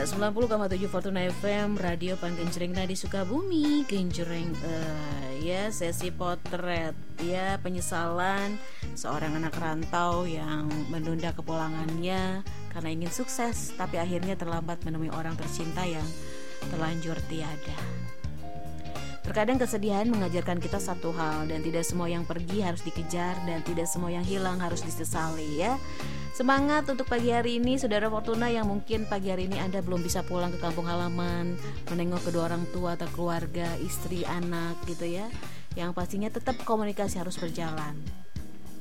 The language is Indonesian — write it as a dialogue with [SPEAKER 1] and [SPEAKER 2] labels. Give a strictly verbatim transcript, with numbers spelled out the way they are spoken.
[SPEAKER 1] Ya, sembilan puluh koma tujuh Fortuna F M, Radio Panggenjreng Nadi Sukabumi, Genjreng uh, ya, sesi potret ya, penyesalan seorang anak rantau yang menunda kepulangannya karena ingin sukses tapi akhirnya terlambat menemui orang tercinta yang terlanjur tiada. Terkadang kesedihan mengajarkan kita satu hal, dan tidak semua yang pergi harus dikejar, dan tidak semua yang hilang harus disesali ya. Semangat untuk pagi hari ini Saudara Fortuna yang mungkin pagi hari ini Anda belum bisa pulang ke kampung halaman, menengok kedua orang tua atau keluarga, istri, anak gitu ya. Yang pastinya tetap komunikasi harus berjalan.